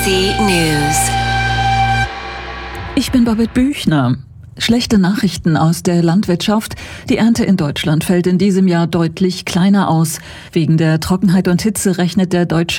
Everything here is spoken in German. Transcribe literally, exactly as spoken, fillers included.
C News. Ich bin Babette Büchner. Schlechte Nachrichten aus der Landwirtschaft. Die Ernte in Deutschland fällt in diesem Jahr deutlich kleiner aus. Wegen der Trockenheit und Hitze rechnet der Deutsche